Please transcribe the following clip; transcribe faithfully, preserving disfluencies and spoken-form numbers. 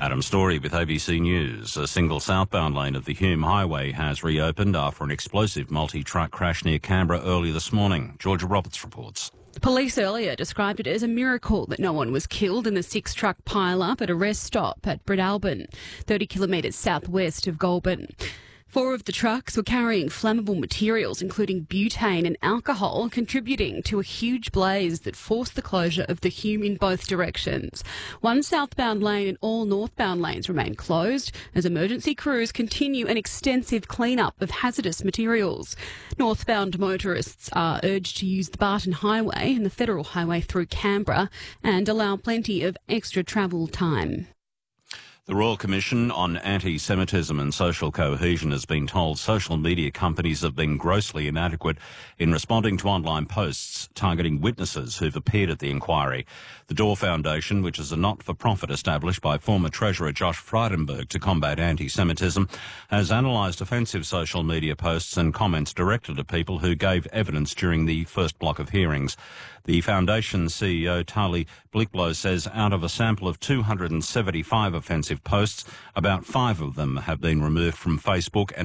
Adam Story with A B C News. A single southbound lane of the Hume Highway has reopened after an explosive multi-truck crash near Canberra early this morning. Georgia Roberts reports. Police earlier described it as a miracle that no one was killed in the six-truck pile-up at a rest stop at Breadalbin, thirty kilometres southwest of Goulburn. Four of the trucks were carrying flammable materials, including butane and alcohol, contributing to a huge blaze that forced the closure of the Hume in both directions. One southbound lane and all northbound lanes remain closed as emergency crews continue an extensive clean-up of hazardous materials. Northbound motorists are urged to use the Barton Highway and the Federal Highway through Canberra and allow plenty of extra travel time. The Royal Commission on Anti-Semitism and Social Cohesion has been told social media companies have been grossly inadequate in responding to online posts targeting witnesses who've appeared at the inquiry. The Door Foundation, which is a not-for-profit established by former Treasurer Josh Frydenberg to combat anti-Semitism, has analysed offensive social media posts and comments directed at people who gave evidence during the first block of hearings. The Foundation's C E O, Tali Blickblow, says out of a sample of two hundred seventy-five offensive posts, about five of them have been removed from Facebook and